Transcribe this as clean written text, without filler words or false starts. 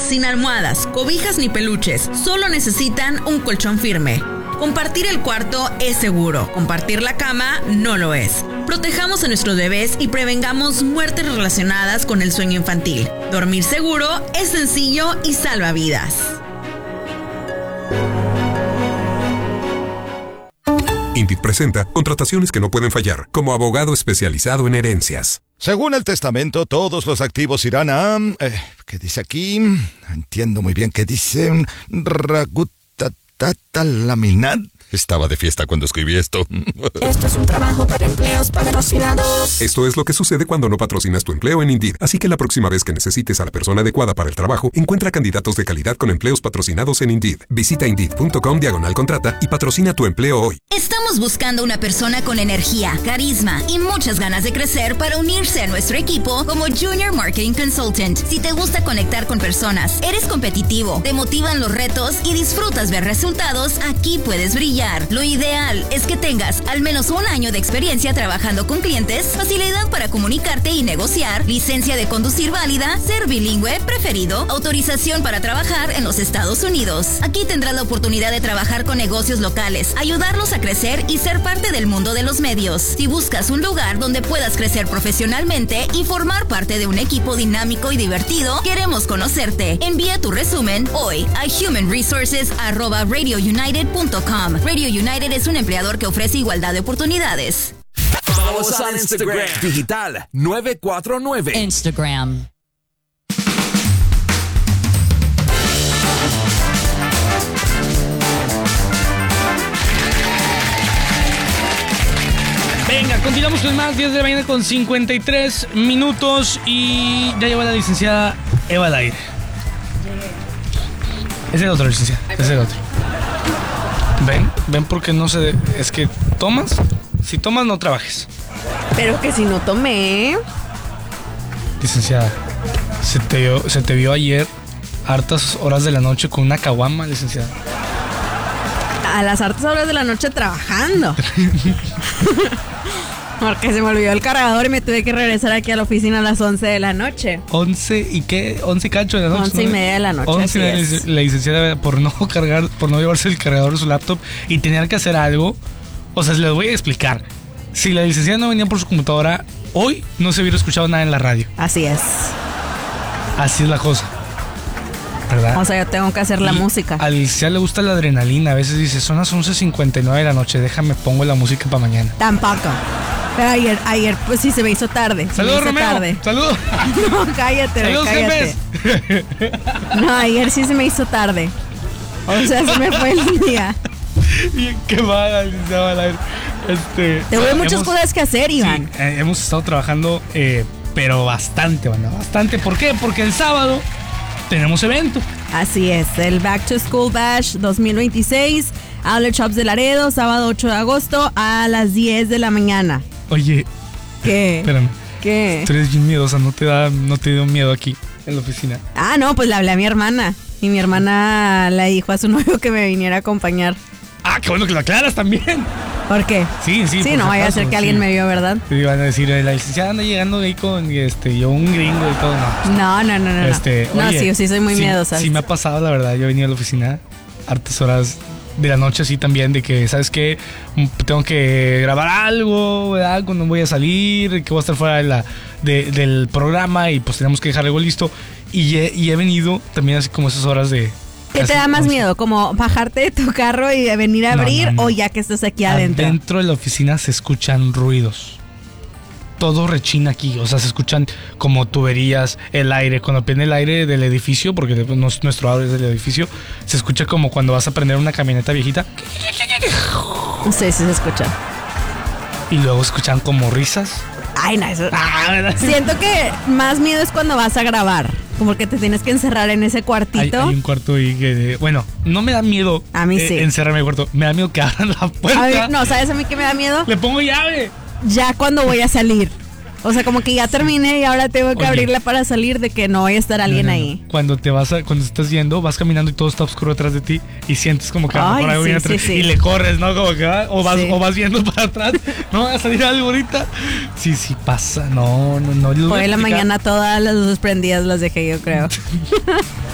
sin almohadas, cobijas ni peluches. Solo necesitan un colchón firme. Compartir el cuarto es seguro. Compartir la cama no lo es. Protejamos a nuestros bebés y prevengamos muertes relacionadas con el sueño infantil. Dormir seguro es sencillo y salva vidas. Indeed presenta contrataciones que no pueden fallar, como abogado especializado en herencias. Según el testamento, todos los activos irán a... ¿qué dice aquí? Entiendo muy bien qué dice. Ragutatatalaminat. Estaba de fiesta cuando escribí esto. Esto es un trabajo para empleos patrocinados. Esto es lo que sucede cuando no patrocinas tu empleo en Indeed. Así que la próxima vez que necesites a la persona adecuada para el trabajo, encuentra candidatos de calidad con empleos patrocinados en Indeed. Visita Indeed.com/contrata y patrocina tu empleo hoy. Estamos buscando una persona con energía, carisma y muchas ganas de crecer para unirse a nuestro equipo como Junior Marketing Consultant. Si te gusta conectar con personas, eres competitivo, te motivan los retos y disfrutas ver resultados, aquí puedes brillar. Lo ideal es que tengas al menos un año de experiencia trabajando con clientes, facilidad para comunicarte y negociar, licencia de conducir válida, ser bilingüe preferido, autorización para trabajar en los Estados Unidos. Aquí tendrás la oportunidad de trabajar con negocios locales, ayudarlos a crecer y ser parte del mundo de los medios. Si buscas un lugar donde puedas crecer profesionalmente y formar parte de un equipo dinámico y divertido, queremos conocerte. Envía tu resumen hoy a humanresources@radiounited.com. Radio United es un empleador que ofrece igualdad de oportunidades. Vamos al Instagram. Digital 949. Instagram. Venga, continuamos con más. 10 de la mañana con 53 minutos y ya llegó la licenciada Eva al aire. Es el otro, licenciada. Es el otro. Ven porque no sé. Es que tomas. Si tomas, no trabajes. Pero que si no tomé. Licenciada, se te vio ayer hartas horas de la noche con una caguama, licenciada. A las hartas horas de la noche trabajando. Porque se me olvidó el cargador y me tuve que regresar aquí a la oficina a las 11 de la noche. 11 y qué, 11 y cacho de la noche. 11 y media de la noche. 11 la licenciada por no llevarse el cargador de su laptop y tener que hacer algo. O sea, les voy a explicar. Si la licenciada no venía por su computadora, hoy no se hubiera escuchado nada en la radio. Así es. Así es la cosa, ¿verdad? O sea, yo tengo que hacer la música. A la licenciada le gusta la adrenalina. A veces dice, son las 11:59 de la noche, déjame pongo la música para mañana. Tampoco. Pero ayer pues sí se me hizo tarde. Saludos, Romeo. Tarde. Saludos. No, cállate. Saludos, cállate. Jefes. No, ayer sí se me hizo tarde. O sea, se me fue el día. Qué mala, licenciada. Tengo muchas cosas que hacer, Iván. Sí, hemos estado trabajando, pero bastante, banda, bastante. ¿Por qué? Porque el sábado tenemos evento. Así es, el Back to School Bash 2026, Outlet Shops de Laredo, sábado 8 de agosto a las 10 de la mañana. Oye. ¿Qué? Espérame. ¿Qué? Tú eres bien miedosa, no te dio miedo aquí en la oficina. Ah, no, pues le hablé a mi hermana. Y mi hermana le dijo a su novio que me viniera a acompañar. Ah, qué bueno que lo aclaras también. ¿Por qué? Sí. Sí, no vaya a ser que alguien me vio, ¿verdad? Te iban a decir, la licenciada anda llegando ahí con yo un gringo y todo. No. No, oye, sí, soy muy miedosa. Sí me ha pasado, la verdad. Yo venía a la oficina hartas horas de la noche así también, de que, ¿sabes qué? Tengo que grabar algo, ¿verdad? Cuando voy a salir, que voy a estar fuera del programa y pues tenemos que dejar algo listo. Y he venido también así como esas horas de... ¿Qué te da más miedo? ¿Como bajarte de tu carro y venir a abrir no. O ya que estás aquí adentro? Adentro de la oficina se escuchan ruidos. Todo rechina aquí, o sea, se escuchan como tuberías, el aire. Cuando prende el aire del edificio, porque nuestro aire es del edificio, se escucha como cuando vas a prender una camioneta viejita. Sí, se escucha. Y luego escuchan como risas. Ay, no, eso... Siento que más miedo es cuando vas a grabar. Como que te tienes que encerrar en ese cuartito. Hay un cuarto y que... Bueno, no me da miedo a mí sí. Encerrarme en el cuarto. Me da miedo que abran la puerta. A ver, no, ¿sabes a mí qué me da miedo? Le pongo llave. Ya cuando voy a salir. O sea, como que ya terminé y ahora tengo que abrirla para salir de que no vaya a estar alguien ahí. Cuando estás yendo, vas caminando y todo está oscuro atrás de ti y sientes como que a lo mejor algo viene atrás y le corres, ¿no? Como que o vas viendo para atrás, ¿no? Va a salir algo ahorita. Sí pasa. No. Hoy en la mañana todas las luces prendidas las dejé, yo creo.